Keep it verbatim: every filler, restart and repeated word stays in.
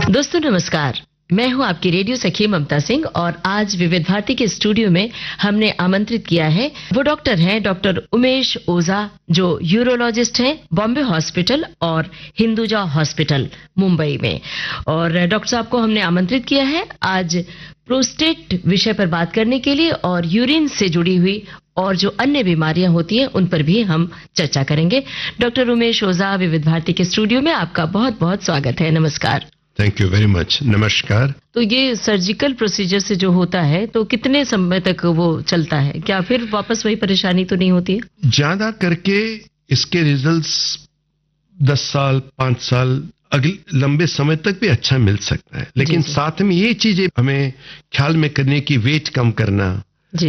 दोस्तों नमस्कार, मैं हूं आपकी रेडियो सखी ममता सिंह और आज विविध भारती के स्टूडियो में हमने आमंत्रित किया है, वो डॉक्टर हैं डॉक्टर उमेश ओझा, जो यूरोलॉजिस्ट हैं बॉम्बे हॉस्पिटल और हिंदुजा हॉस्पिटल मुंबई में। और डॉक्टर साहब को हमने आमंत्रित किया है आज प्रोस्टेट विषय पर बात करने के लिए, और यूरिन से जुड़ी हुई और जो अन्य बीमारियां होती हैं उन पर भी हम चर्चा करेंगे। डॉक्टर उमेश ओझा, विविध भारती के स्टूडियो में आपका बहुत बहुत स्वागत है। नमस्कार। Thank you very much. नमस्कार। तो ये सर्जिकल प्रोसीजर से जो होता है तो कितने समय तक वो चलता है? क्या फिर वापस वही परेशानी तो नहीं होती है? ज्यादा करके इसके रिजल्ट्स दस साल पांच साल अगले लंबे समय तक भी अच्छा मिल सकता है, लेकिन साथ में ये चीजें हमें ख्याल में करने की, वेट कम करना,